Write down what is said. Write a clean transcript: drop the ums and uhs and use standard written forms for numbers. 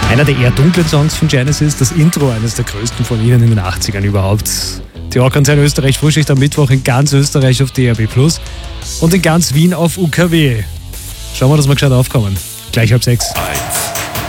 Einer der eher dunklen Songs von Genesis, das Intro eines der größten von ihnen in den 80ern überhaupt. Die Rockkonzern Österreich Frühschicht am Mittwoch in ganz Österreich auf DRB Plus und in ganz Wien auf UKW. Schauen wir, dass wir gescheit aufkommen. Gleich 5:30.